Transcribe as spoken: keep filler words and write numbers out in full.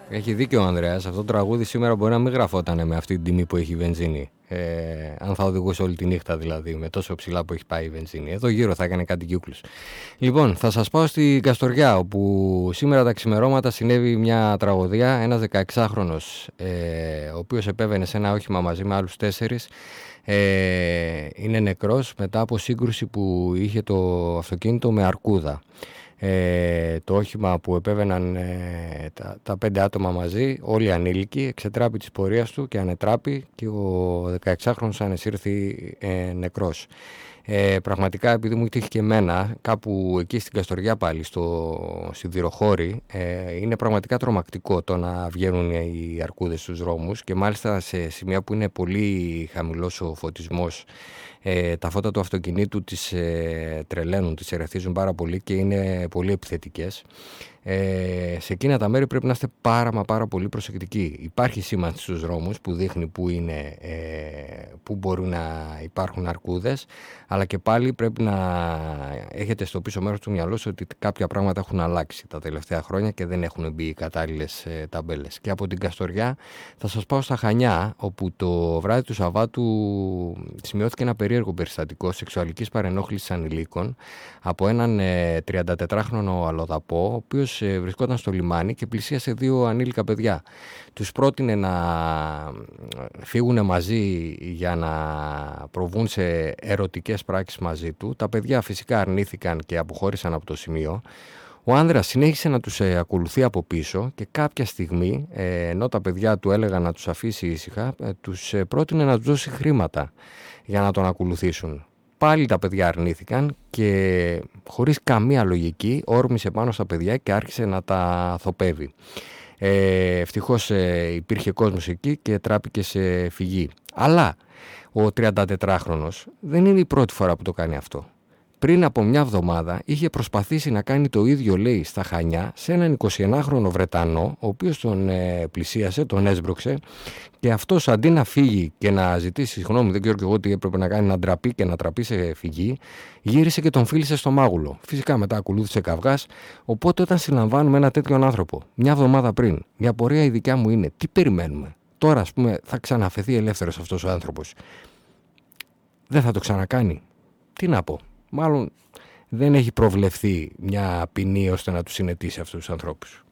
Έχει δίκιο ο Ανδρέας. Αυτό το τραγούδι σήμερα μπορεί να μην γραφόταν με αυτή την τιμή που έχει η βενζίνη. Ε, αν θα οδηγούσε όλη τη νύχτα δηλαδή, με τόσο ψηλά που έχει πάει η βενζίνη. Εδώ γύρω θα έκανε κάτι κύκλους. Λοιπόν, θα σας πάω στη Καστοριά, όπου σήμερα τα ξημερώματα συνέβη μια τραγωδία. Ένας δεκαεξάχρονος, ε, ο οποίος επέβαινε σε ένα όχημα μαζί με άλλους τέσσερις, ε, είναι νεκρός μετά από σύγκρουση που είχε το αυτοκίνητο με αρκούδα. Ε, το όχημα που επέβαιναν ε, τα, τα πέντε άτομα μαζί, όλοι ανήλικοι, εξετράπη της πορείας του και ανετράπη, και ο δεκαεξάχρονος ανεσύρθη ε, νεκρός. Ε, πραγματικά, επειδή μου τύχει και εμένα κάπου εκεί στην Καστοριά πάλι στο σιδηροχώρι, ε, είναι πραγματικά τρομακτικό το να βγαίνουν οι αρκούδες στους δρόμους, και μάλιστα σε σημεία που είναι πολύ χαμηλός ο φωτισμός. Ε, τα φώτα του αυτοκινήτου τις ε, τρελαίνουν, τις ερεθίζουν πάρα πολύ και είναι πολύ επιθετικές. Ε, σε εκείνα τα μέρη πρέπει να είστε πάρα μα πάρα πολύ προσεκτικοί. Υπάρχει σήμανση στους δρόμους που δείχνει που, είναι, ε, που μπορούν να υπάρχουν αρκούδες, αλλά και πάλι πρέπει να έχετε στο πίσω μέρος του μυαλός ότι κάποια πράγματα έχουν αλλάξει τα τελευταία χρόνια και δεν έχουν μπει οι κατάλληλες ε, ταμπέλες. Και από την Καστοριά θα σας πάω στα Χανιά, όπου το βράδυ του Σαββάτου σημειώθηκε ένα περίεργο περιστατικό σεξουαλικής παρενόχλησης ανηλίκων από έναν ε, τριαντατετράχρονο αλλοδαπό, ο οποίος βρισκόταν στο λιμάνι και πλησίασε δύο ανήλικα παιδιά. Τους πρότεινε να φύγουν μαζί για να προβούν σε ερωτικές πράξεις μαζί του. Τα παιδιά φυσικά αρνήθηκαν και αποχώρησαν από το σημείο. Ο άνδρας συνέχισε να τους ε, ακολουθεί από πίσω και κάποια στιγμή, ε, ενώ τα παιδιά του έλεγαν να τους αφήσει ήσυχα, ε, τους ε, πρότεινε να τους δώσει χρήματα για να τον ακολουθήσουν. Πάλι τα παιδιά αρνήθηκαν και χωρίς καμία λογική όρμησε πάνω στα παιδιά και άρχισε να τα θοπεύει. Ε, ευτυχώς ε, υπήρχε κόσμος εκεί και τράπηκε σε φυγή. Αλλά ο τριαντατετράχρονος δεν είναι η πρώτη φορά που το κάνει αυτό. Πριν από μια εβδομάδα είχε προσπαθήσει να κάνει το ίδιο, λέει, στα Χανιά σε έναν εικοσιενάχρονο Βρετανό, ο οποίος τον ε, πλησίασε, τον έσπρωξε, και αυτός αντί να φύγει και να ζητήσει συγγνώμη, δεν ξέρω και εγώ τι έπρεπε να κάνει, να ντραπεί και να τραπεί σε φυγή, γύρισε και τον φίλησε στο μάγουλο. Φυσικά μετά ακολούθησε καυγάς. Οπότε όταν συλλαμβάνουμε ένα τέτοιον άνθρωπο μια εβδομάδα πριν, μια πορεία η δικιά μου είναι τι περιμένουμε. Τώρα, ας πούμε, θα ξαναφεθεί ελεύθερος αυτός ο άνθρωπος. Δεν θα το ξανακάνει. Τι να πω. Μάλλον δεν έχει προβλεφθεί μια ποινή ώστε να τους συνετίσει αυτούς τους ανθρώπους.